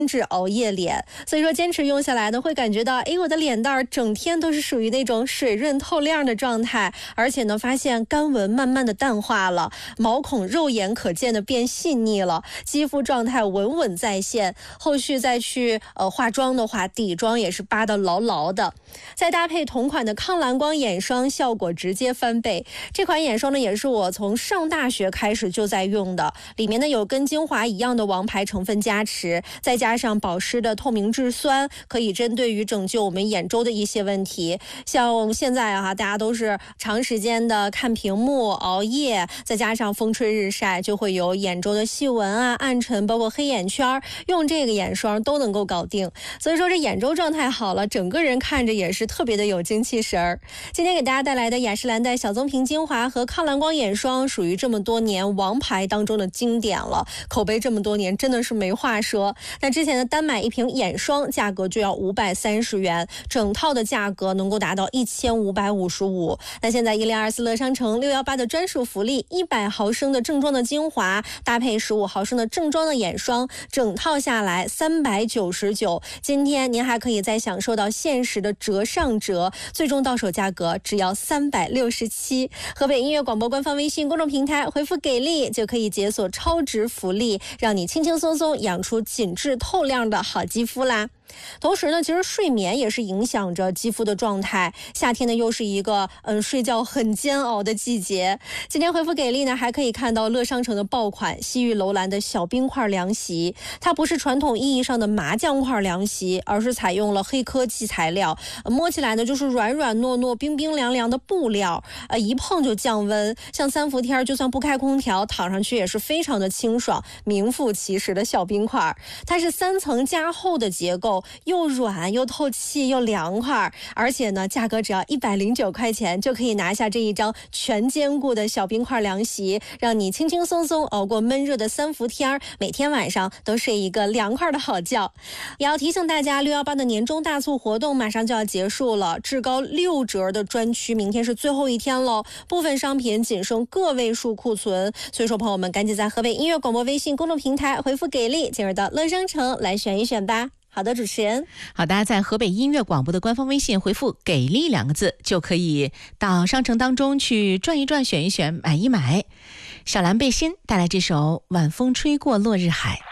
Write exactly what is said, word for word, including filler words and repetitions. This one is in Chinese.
制熬夜脸，所以说坚持用下来呢，会感觉到，哎，我的脸蛋儿整天都是属于那种水润透亮的状态，而且呢，发现干纹慢慢的淡化了，毛孔肉眼可见的变细腻了，肌肤状态稳稳在线。后续再去呃化妆的话，底妆也是扒得牢牢的。再搭配同款的抗蓝光眼霜，效果直接翻倍。这款眼霜呢，也是我从上大学开始就在用的，里面呢有跟精华一样的王牌成分加持，再加上保湿的透明质酸，可以针对于拯救我们眼周的一些问题。像现在啊，大家都是长时间的看屏幕、熬夜，再加上风吹日晒，就会有眼周的细纹啊、暗沉，包括黑眼圈，用这个眼霜都能够搞定。所以说这眼周状态好了，整个人看着也是特别的有精气神儿。今天给大家带来的雅诗兰黛小棕瓶精华和抗蓝光眼霜，属于这么多年王牌当中的经典了，口碑这么多年真的是没话说。那之前的单买一瓶眼霜价格就要五百三十元，整套的价格能够达到一千五百五十五。那现在一零二四乐商城六一八的专属福利，一百毫升的正装的精华搭配十五毫升的正装的眼霜，整套下来三百九十九。今天您还可以再享受到限时的折上折，最终到手价格只要三百六十七。河北音乐广播官方微信公众平台回复给力就可以解锁超值福利，让你轻轻松松养出紧致透亮的好肌肤啦。同时呢，其实睡眠也是影响着肌肤的状态。夏天呢，又是一个嗯睡觉很煎熬的季节。今天回复给力呢，还可以看到乐商城的爆款西域楼兰的小冰块凉席，它不是传统意义上的麻酱块凉席，而是采用了黑科技材料，摸起来呢就是软软糯糯、冰冰凉凉的布料，呃，一碰就降温。像三伏天就算不开空调，躺上去也是非常的清爽，名副其实的小冰块。它是三层加厚的结构，又软又透气又凉快，而且呢价格只要一百零九块钱就可以拿下这一张全兼顾的小冰块凉席，让你轻轻松松熬过闷热的三伏天，每天晚上都睡一个凉快的好觉。也要提醒大家，六一八的年终大促活动马上就要结束了，至高六折的专区明天是最后一天了，部分商品仅剩个位数库存，所以说朋友们赶紧在河北音乐广播微信公众平台回复给力，进入到乐商城来选一选吧。好的，主持人。 好的，在河北音乐广播的官方微信回复给力两个字，就可以到商城当中去转一转，选一选，买一买。小蓝背心带来这首晚风吹过落日海。